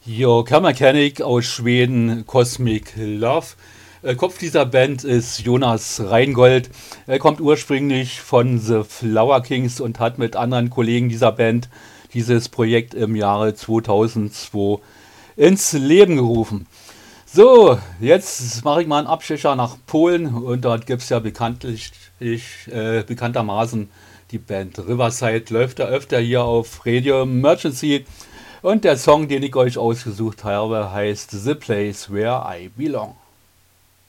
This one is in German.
Jo, Kammermechanic aus Schweden, Cosmic Love. Kopf dieser Band ist Jonas Reingold. Er kommt ursprünglich von The Flower Kings und hat mit anderen Kollegen dieser Band dieses Projekt im Jahre 2002 ins Leben gerufen. So, jetzt mache ich mal einen Abstecher nach Polen und dort gibt es ja bekanntermaßen die Band Riverside. Läuft da öfter hier auf Radio Emergency und der Song, den ich euch ausgesucht habe, heißt The Place Where I Belong.